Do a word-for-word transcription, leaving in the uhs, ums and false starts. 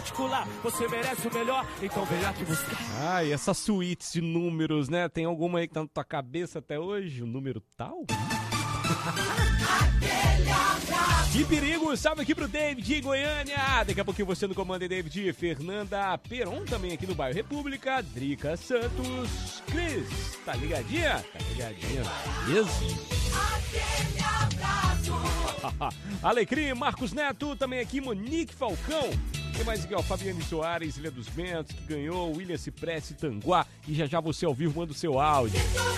particular. Você merece o melhor, então venha te buscar. Ai, essas suítes de números, né? Tem alguma aí que tá na tua cabeça até hoje? O número tal? Que perigo, salve aqui pro David em Goiânia. Daqui a pouquinho você no comando, David. Fernanda Peron também aqui no bairro República. Drica Santos. Cris, tá ligadinha? Tá ligadinha mesmo? Alecrim, Marcos Neto, também aqui, Monique Falcão. Tem mais aqui, ó, Fabiane Soares, Ilha dos Ventos, que ganhou, William Cipreste, Tanguá. E já já você ao vivo manda o seu áudio.